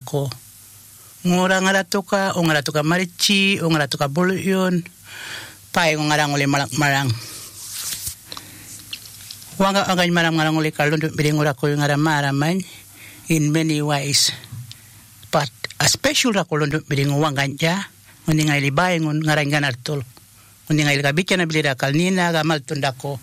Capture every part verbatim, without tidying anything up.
dako. Ngora ngarato ka, o ngarato ka marichi, o ngarato ka bulu yun. Pai ng ngarang uli marang. Wanga angay marang ngarang uli kalundot bilingur ako yung ngaram maraman in many ways. But a special ako lundot bilingur wangan dya. Ngunit ngay libay ngun ngarang ganartol. Ngunit ngay likabitya na bilira kalnina gamal tundako.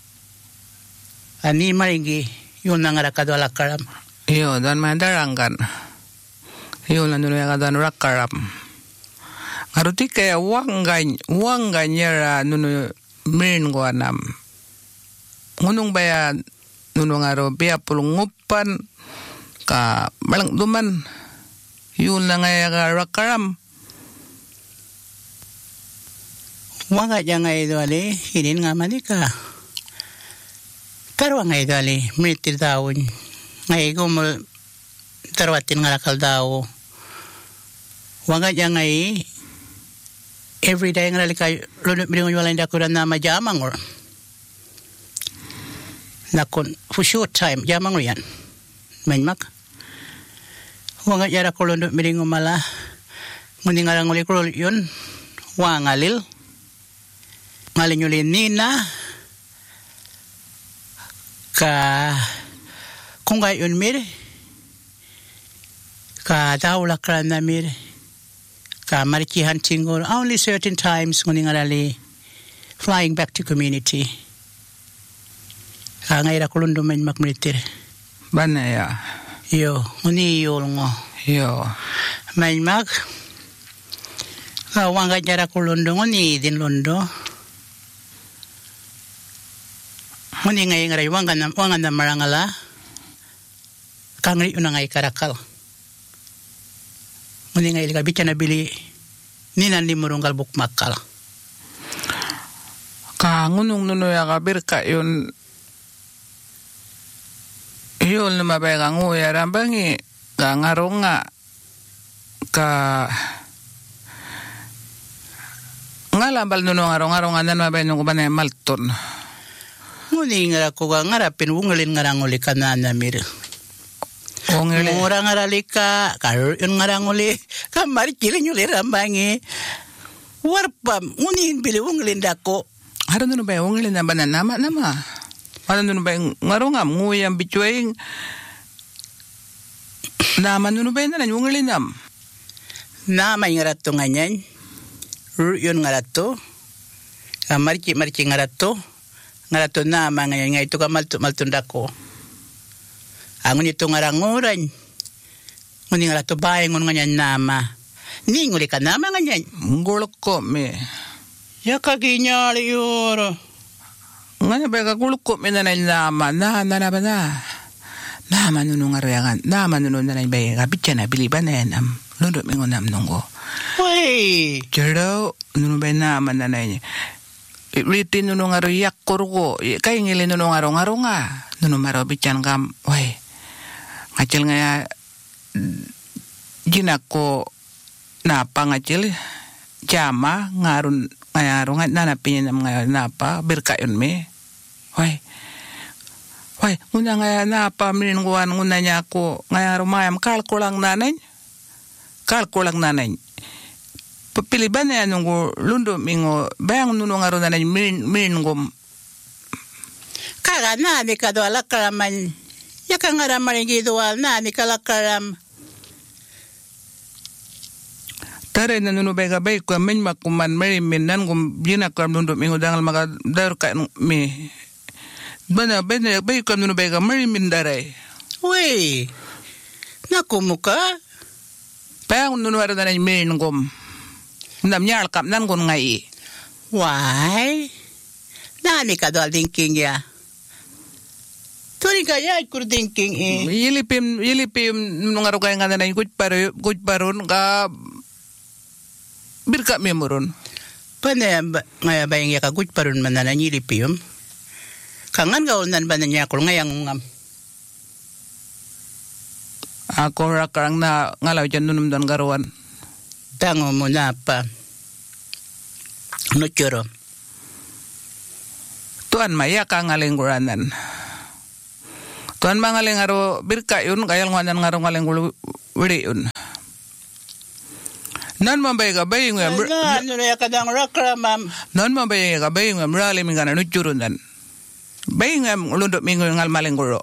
Ani maringi yun na ngarakado alakaram. Iyo, dan mandarangan. Iyo na nuno yung dan rakaram. Ngaruti kaya wanggan, wanggan yara nuno mirin ko anam. Ngunong baya nuno ngaro biya pulungupan ka malang duman. Yun na nga yung rakaram. Wanga dya nga ito ali, hinin nga manika. Pero nga ito ali, minitir taon. Ngay ko mo tarwatin nga lakal daw. Wanga dya nga i, every day nga lalika, lunod milingon wala hindi ako na majamang or. Nakon, for short time, jamang o yan. Manmak. Wanga dya ako lunod milingon mala. Ngunit nga lang ulit ko yun, wangalil. Ngalin yun nina. Ka kung gayon mir ka daw lakran na mir ka marikihan tingol only certain times nguning arali flying back to community ka ngaira kulundo man makmilitir banaya yo nguni yol ngo yo man mak ka wanga jara kulundo nguni din londo nguni ngay ngaray wanga na wanga na marangala kangri una ngay karakal. Muni ngay liga bicha na bili ninan ni murunggal bukmakal. Ka ngunung nuno ya kabir ka yun yun lumabay ka nguya rambangi ka ngaronga ka ngalambal nuno ngarong-ngarongan na mabay nung kubanay malton. Muni nga ko ka ngarapin wungalin ngaranguli ka na namir. Ngurang ngaralika, karo yun ngaranguli, kamari kilin yuli rambangi. Warpam, ngunin bili wungalin dako. Haro nuno ba yung wungalin na ba na nama nama? Haro nuno ba yung ngarongam, nguyang bituing nama nuno ba yung nanan wungalin nam? Nama yung ngarato nga nyan. Yun ngarato. Mariki-mariki ngarato. Ngarato nama ngayon nga ito ka maltundako. Angon ito ngaranguran. Ngunit nga rato bahay ngun nga nyan nama. Ninguli ka nama nga nyan. Ngulok ko, me. Ya kaginyali yoro. Nga na ba kagulok ko, me na na nama. Na, na, na ba na? Nama nuno nga reyangan. Nama nuno na na ba yung kabitya na biliban na yan. Lundot mingo nam nunggo. Wey. Jero, nuno ba yung nama na na yan. Riti nuno nga reyak kurgo. Kaya ngili nuno nga rong-aro nga. Nuno maro bityan kam. Wey. Ngacil nga jinako napa ngacil jama ngarun ngayaro nga nanapin nam ngayon napa berkayon me hoy hoy nguna nga napa minguan nguna nya ako ngayaro mayam kalkulang nanay kalkulang nanay papiliban na nungo lundo mingo bayang nuno ngaro nanay min mingom kaga na di ka do alakaraman. Yaka nga ramarin gidual na ni kalakaram. Tare na nuno bega bay ko men makuman meri minan gum bina kam nundo mingo dangal maka dar ka me. Bana bena bay ko nuno bega meri min dare. Wey. Nakumuka? Pang nuno ara na min gum. Nam nyal kam nan gon ngai. Why? Nani ka do thinking ya? Turi kaya ikur thinking eh. Yilipim yilipim nungaro kaya nga na gut paro gut paron ka birka memoron. Pane ngaya bayang ya ka gut paron man na yilipim. Kangan ga unan ba niya kul ngayang ngam. Ako rakarang na ngalaw dyan nunum don garuan. Tango mo na pa. No choro. Tuan maya ka ngaling guranan. Tuan mangaling aro birka yun kaya nganan ngaro ngaling wili yun. Nan man bay ka bay ngam. Na no ya kadang rakra mam. Nan man bay ka bay ngam rali mingana nuchurun dan. Bay ngam lunduk minggu ngal maling guro.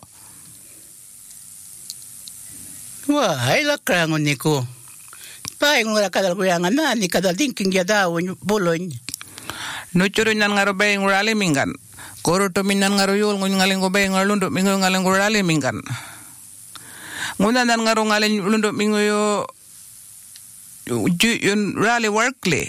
Wah, ay lakra ngon niko. Bay ngora kadal kuyangan na ni kadal thinking ya daw buloy. Nuchurun nan ngaro bay ngurali mingan. Koro to minan ngaro yul ngun ngaling go bay ngalunduk minggu ngaling gurali mingan. Nguna nan ngaro ngaling lunduk minggu yo yun rally workly.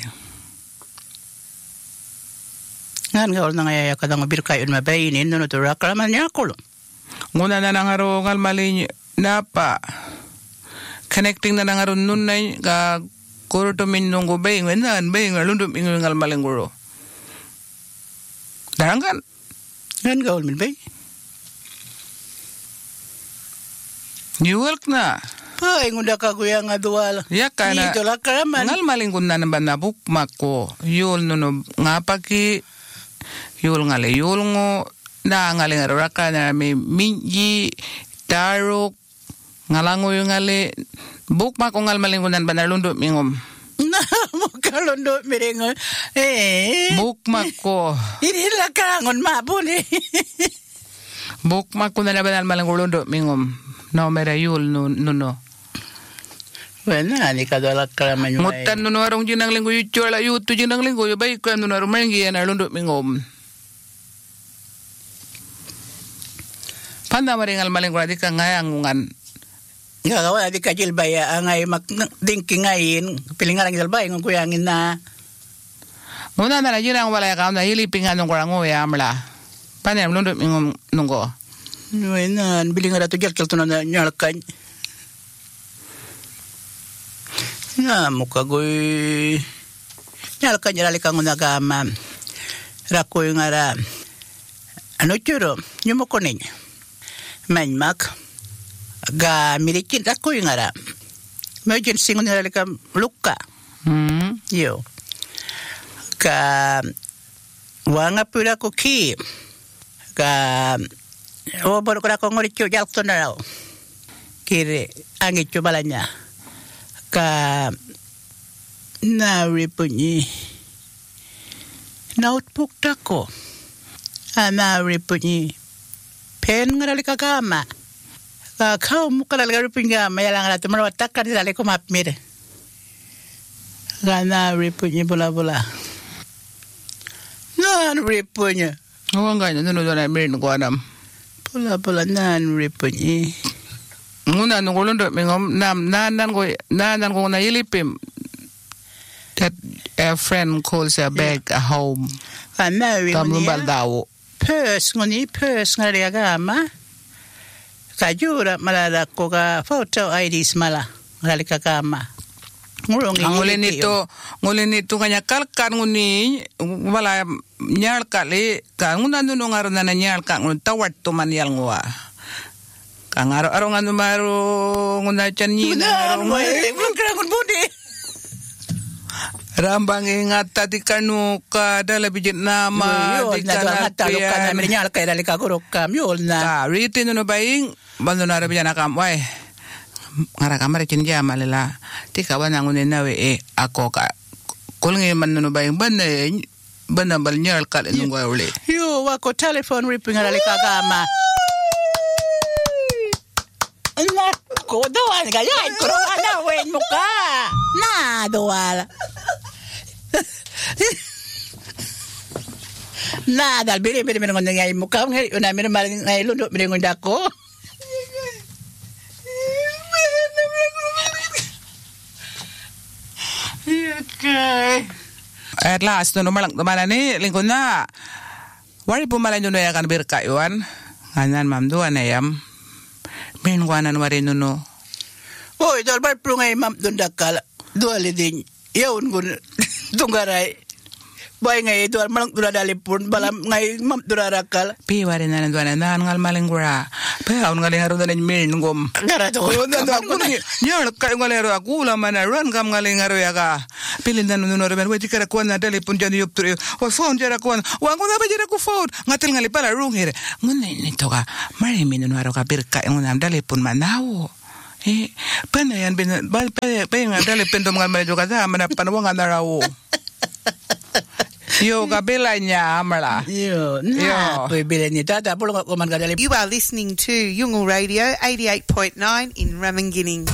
Ngan gaul na ngaya kadang birkay un mabayinin no to rakraman niya kulo. Nguna na nangaro ngal mali napa connecting na nangaro nunay ka koro to min nungo bay ngwan bay ngalundum ingo ngal malenguro. Darangan ngan gaul min bay. New York na. Ay, ngunda ka kuya nga duwal. Ya kana. Dito la karaman. Ngal maling kun na naman na bookmark ko. Yul nuno nga paki. Yul ngale yul ngo. Na ngaling araka na may minji. Tarok. Ngalango yung ngale. Bookmark ko ngal maling kun na banarlundo mingom. Na, mukalundo miringon. Eh. Bookmark ko. Hindi la karangon mapun eh. Bookmark ko na naman maling lundo mingom. No mera yul nuno. Bueno, ni kadala karaman yung Mutan nuno arong jinang linggo yu chola yu tu jinang linggo yu baik kan nuno arong mangi na lundo mingom. Panda maringal maling ko di ka ngayangungan. Nga kawa di ka jilbaya angay mak thinking ngayin pilingalang jilbaya ng kuyangin na. Muna na na jinang wala ka na hiliping anong korango ya amla. Panda lundo mingom nunggo. Bueno, bilingan ato jak kelto na nyalkan. Na mukagoy nyalkan nyalali kang nagama. Rakoy ngara. Ano churo? Nyumukonin. Manmak. Ga milikin rakoy ngara. Medyo singon nyalali kang luka. Hmm. Yo. Ga wanga pula ko ki. Ga o baru kena kau ngori cium jauh tu nara, kiri angin coba lanya, ka nawi punyi, notebook tako, nawi punyi, pen ngarali kagama, ka kau muka lagi punya mayalang ratu merawat takkan di dalam kumap mir, ka nawi punyi bola bola, nawi punya, oh enggak itu nuno na mir nuko anam. Pula pula nan ripunyi. Nguna nunggu lundo mingom nam nanan ko nanan ko na ilipim. That a friend calls a bag a home. Kana wi Kamu baldawo. Pers ngoni pers ngari agama. Kajura malala ko ka photo I Ds mala ngali kagama. Ngulong ngulin nito ngulin nito kanya kalkan nguni wala nyal kali ka nguna nuno ngaro na nyal ka ngun tawat to man yal ngwa ka ngaro aro nganu maru nguna chanyi ngaro ngun budi rambang ingat tadi kanu ka dala bijit nama di kana talukan na nyal ka dali ka gorokam yol na ka riti nuno baing bando na rabijana kam wai ngara kamar cin jama lela tika wana ngune nawe e ako ka kulngi man no bayang bana bana bal nyal kal nungwa ule yo wako telephone ripping ala kagama na ko doan ga yai ko ana wen muka na doala na dal biri biri ngon ngai muka ngai una mir mal ngai lundo mir ngon dako okay. At last, no malang tumana ni lingkod na. Wari pumalan yun na yakan birkayuan. Nganan mamduan na yam. Minwanan wari nuno. Oy, dalbar prungay mam dundakal. Duali din. Yawn gun tunggaray. Bay ngay dual malang duradali pun balam ngay mam durarakal. Pi wari na nanduan na ngal malingura. Pe aun ngaling haru na min ngom. Garato. Yo na ako ni. Nyar kay ngalero ako la man run kam ngaling haru ya ka. Pilin na nuno ren wati kara kuan na dali pun jan yup tru. O phone jara kuan. Wa ngona ba jara ku phone. Ngatil ngali pala rung here. Ngona ni to ka. Mari min nuno haru ka birka ngona dali pun manawo. Eh, panayan bin ba pa pa nga dali pendom nga medyo kasama na panawang na raw. Yo kabila niya amala. Yo, na. Pwede ni tata pulo ko man kadali. You are listening to Yungal Radio eighty-eight point nine in Ramingining.